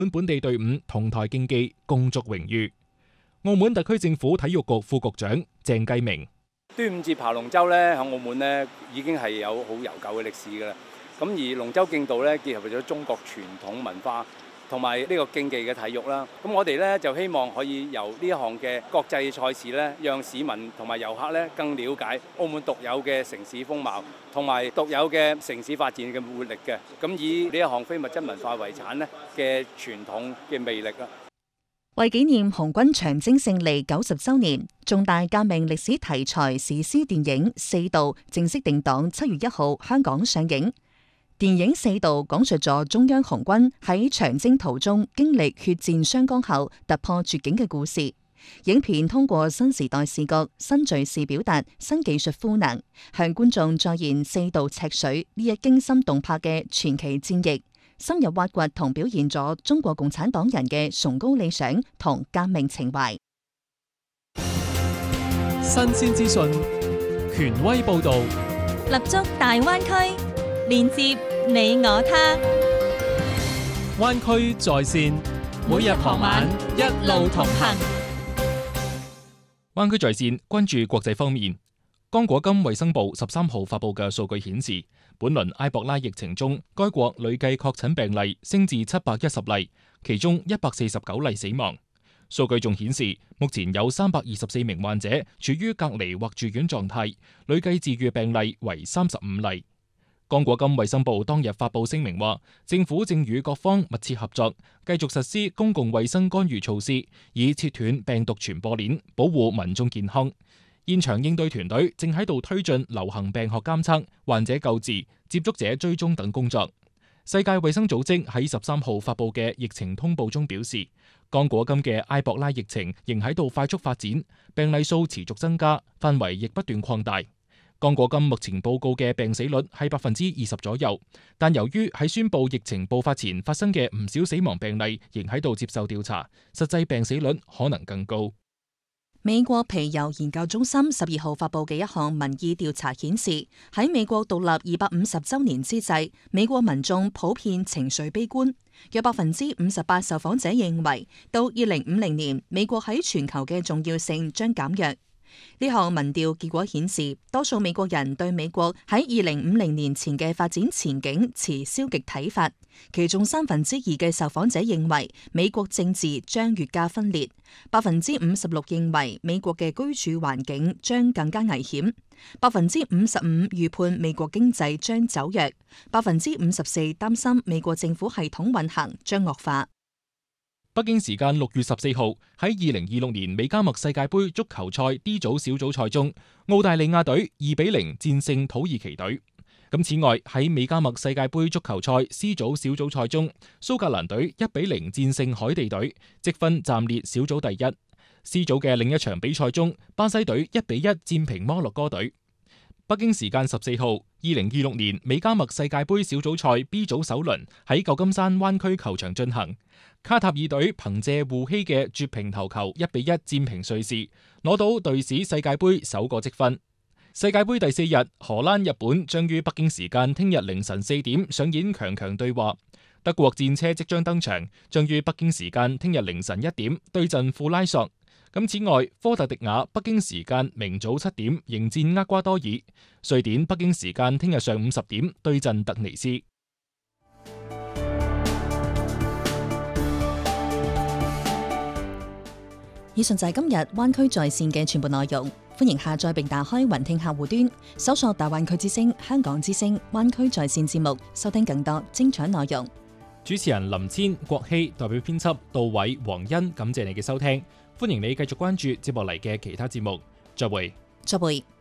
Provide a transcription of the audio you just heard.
本地隊伍同台競技，共築榮譽。澳門特區政府體育局副局長鄭繼明： 端午節爬龍舟咧，喺澳門咧已經係有好悠久嘅歷史㗎啦。咁而龍舟競渡咧，結合咗中國傳統文化同埋呢個競技嘅體育啦。咁我哋咧就希望可以由呢一項嘅國際賽事咧，讓市民同埋遊客咧更了解澳門獨有嘅城市風貌同埋獨有嘅城市發展嘅活力嘅。咁以呢一項非物質文化遺產咧嘅傳統嘅魅力啦。 為紀念紅軍長征勝利90週年，重大革命歷史題材史詩電影《四渡》正式定檔7月1號香港上映。電影《四渡》講述咗中央紅軍喺長征途中經歷血戰雙江後突破絕境嘅故事。影片通過新時代視覺、新敘事表達、新技術賦能，向觀眾再現四渡赤水呢一驚心動魄嘅傳奇戰役，深入挖掘同表現咗中國共產黨人嘅崇高理想同革命情懷。 新鮮資訊，權威報導， 立足大灣區，連接你我他。 灣區在線，每日傍晚一路同行。 灣區在線關注國際方面，剛果金衛生部13號發布嘅數據顯示，本輪埃博拉疫情中，該國累計確診病例升至710例，其中149例死亡。數據仲顯示，目前有324名患者處於隔離或住院狀態，累計治癒病例為35例。剛果金衛生部當日發布聲明話，政府正與各方密切合作，繼續實施公共衛生干預措施，以切斷病毒傳播鏈，保護民眾健康。現場應對團隊正喺度推進流行病學監測、患者救治、接觸者追蹤等工作。世界衛生組織喺13號發布嘅疫情通報中表示，剛果金嘅埃博拉疫情仍喺度快速發展，病例數持續增加，範圍亦不斷擴大。剛果金目前報告嘅病死率係20%左右，但由於喺宣布疫情爆發前發生嘅唔少死亡病例仍喺度接受調查，實際病死率可能更高。 美國皮尤研究中心12號發布嘅一項民意調查顯示，喺美國獨立250週年之際，美國民眾普遍情緒悲觀，約58%受訪者認為，到2050年，美國喺全球嘅重要性將減弱。呢項民調結果顯示，多數美國人對美國喺2050年前嘅發展前景持消極睇法，其中2/3嘅受訪者認為美國政治將越加分裂，56%認為美國嘅居住環境將更加危險，55%預判美國經濟將走弱，54%擔心美國政府系統運行將惡化。 北京時間6月14號喺2026年美加墨世界盃足球賽 D 組小組賽中，澳大利亞隊2-0戰勝土耳其隊。此外喺美加墨世界盃足球賽 C 組小組賽中，蘇格蘭隊1-0戰勝海地隊，積分暫列小組第一。C 組嘅另一場比賽中，巴西隊1-1戰平摩洛哥隊。北京時間14號，2026年美加墨世界盃小組賽 B 組首輪喺舊金山灣區球場進行。卡塔爾隊憑借胡希嘅絕平頭球1-1戰平瑞士，攞到隊史世界盃首個積分。世界盃第4日，荷蘭、日本將於北京時間聽日凌晨4點上演強強對話。德國戰車即將登場，將於北京時間聽日凌晨1點對陣庫拉索。此外，科特迪瓦北京時間明早7點迎戰厄瓜多爾，瑞典北京時間聽日上午10點對陣突尼斯。 以上就係今日灣區在線嘅全部內容，歡迎下載並打開雲聽客戶端，搜索大灣區之聲、香港之聲、灣區在線節目，收聽更多精彩內容。 主持人林千、郭希，代表編輯杜偉、黃欣，感謝你嘅收聽。歡迎你繼續關注接落嚟嘅其他節目。再會。